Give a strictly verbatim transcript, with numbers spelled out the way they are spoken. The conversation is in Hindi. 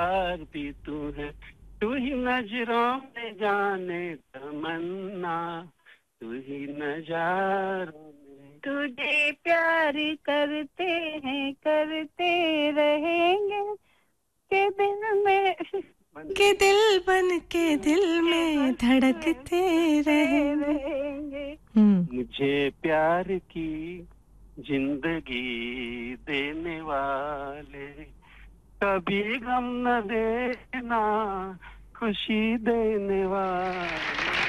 प्यार भी तू है तू ही नजरों में जाने तमन्ना तू ही नजारों में तुझे प्यार करते हैं करते रहेंगे के दिल में के दिल बन के दिल में धड़कते रहेंगे। हम्म मुझे प्यार की जिंदगी देने वाले कभी गम न देना खुशी देने वाले